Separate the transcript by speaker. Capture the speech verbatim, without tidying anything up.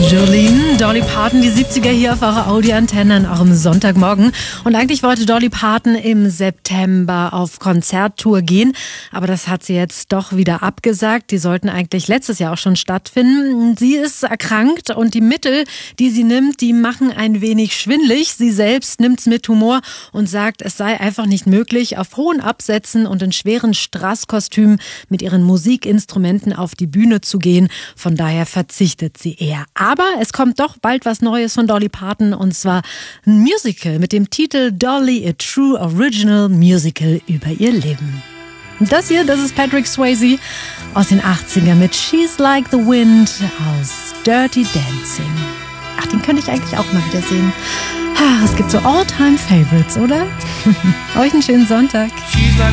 Speaker 1: Jolene, Dolly Parton, die siebziger hier auf eurer Audioantenne an eurem Sonntagmorgen. Und eigentlich wollte Dolly Parton im September auf Konzerttour gehen, aber das hat sie jetzt doch wieder abgesagt. Die sollten eigentlich letztes Jahr auch schon stattfinden. Sie ist erkrankt und die Mittel, die sie nimmt, die machen ein wenig schwindlig. Sie selbst nimmt's mit Humor und sagt, es sei einfach nicht möglich, auf hohen Absätzen und in schweren Straßkostümen mit ihren Musikinstrumenten auf die Bühne zu gehen. Von daher verzichtet sie eher. Aber es kommt doch bald was Neues von Dolly Parton, und zwar ein Musical mit dem Titel Dolly, a True Original Musical über ihr Leben. Das hier, das ist Patrick Swayze aus den achtzigern mit She's Like the Wind aus Dirty Dancing. Ach, den könnte ich eigentlich auch mal wieder sehen. Es gibt so All-Time-Favorites, oder? Euch einen schönen Sonntag.
Speaker 2: She's like